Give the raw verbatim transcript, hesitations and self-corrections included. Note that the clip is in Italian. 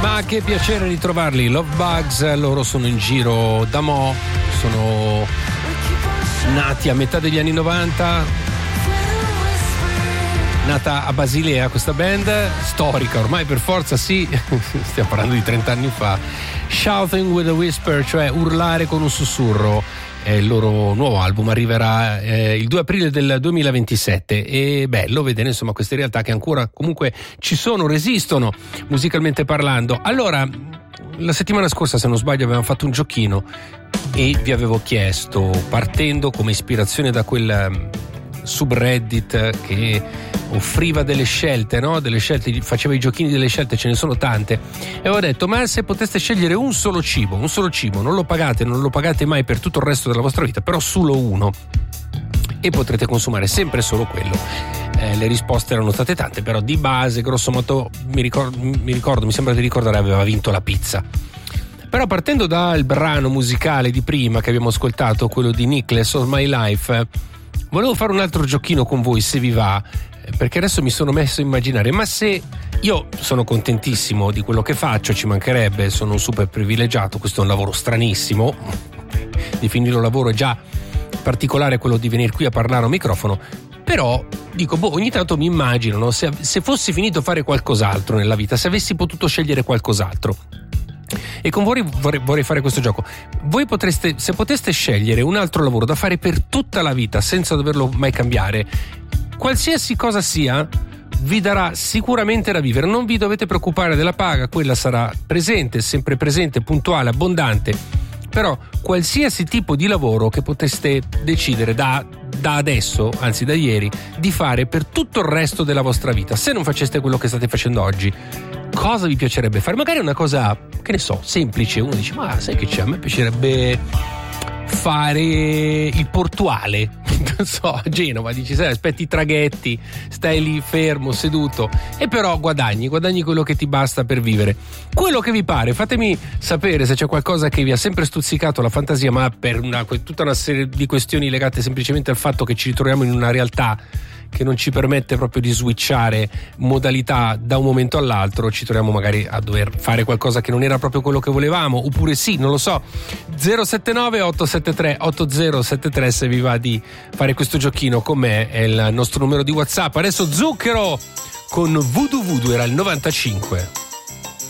Ma che piacere ritrovarli, Love Bugs. Loro sono in giro da mo', sono nati a metà degli anni novanta, nata a Basilea questa band, storica ormai per forza, sì, stiamo parlando di trenta anni fa. Shouting with a Whisper, cioè urlare con un sussurro. Eh, il loro nuovo album arriverà eh, il due aprile del duemilaventisette. E bello vedere insomma queste realtà che ancora comunque ci sono, resistono musicalmente parlando. Allora, la settimana scorsa, se non sbaglio, avevamo fatto un giochino e vi avevo chiesto, partendo come ispirazione da quel subreddit che offriva delle scelte, no? Delle scelte, faceva i giochini delle scelte, ce ne sono tante, e avevo detto: ma se poteste scegliere un solo cibo, un solo cibo, non lo pagate, non lo pagate mai per tutto il resto della vostra vita, però solo uno, e potrete consumare sempre solo quello. Eh, le risposte erano state tante, però di base, grosso modo, mi ricordo, mi ricordo, mi sembra di ricordare, aveva vinto la pizza. Però partendo dal brano musicale di prima che abbiamo ascoltato, quello di Necklace of My Life, volevo fare un altro giochino con voi, se vi va, perché adesso mi sono messo a immaginare, ma se io sono contentissimo di quello che faccio, ci mancherebbe, sono un super privilegiato, questo è un lavoro stranissimo, definirlo lavoro è già particolare quello di venire qui a parlare a un microfono, però dico, boh, ogni tanto mi immagino, no? se, se fossi finito a fare qualcos'altro nella vita, se avessi potuto scegliere qualcos'altro. E con voi vorrei, vorrei fare questo gioco. Voi potreste, se poteste scegliere un altro lavoro da fare per tutta la vita senza doverlo mai cambiare, qualsiasi cosa sia, vi darà sicuramente da vivere. Non vi dovete preoccupare della paga, quella sarà presente, sempre presente, puntuale, abbondante. Però qualsiasi tipo di lavoro che poteste decidere da, da adesso, anzi da ieri, di fare per tutto il resto della vostra vita, se non faceste quello che state facendo oggi, cosa vi piacerebbe fare? Magari una cosa, che ne so, semplice. Uno dice: ma sai che c'è, a me piacerebbe fare il portuale, non so, a Genova. Dici, sai, aspetti i traghetti, stai lì fermo, seduto, e però guadagni, guadagni quello che ti basta per vivere. Quello che vi pare, fatemi sapere se c'è qualcosa che vi ha sempre stuzzicato la fantasia, ma per una, tutta una serie di questioni legate semplicemente al fatto che ci ritroviamo in una realtà che non ci permette proprio di switchare modalità da un momento all'altro, ci troviamo magari a dover fare qualcosa che non era proprio quello che volevamo, oppure sì, non lo so. Zero sette nove otto sette tre otto zero sette tre, se vi va di fare questo giochino con me, è il nostro numero di WhatsApp. Adesso Zucchero con Voodoo Voodoo, era il novantacinque.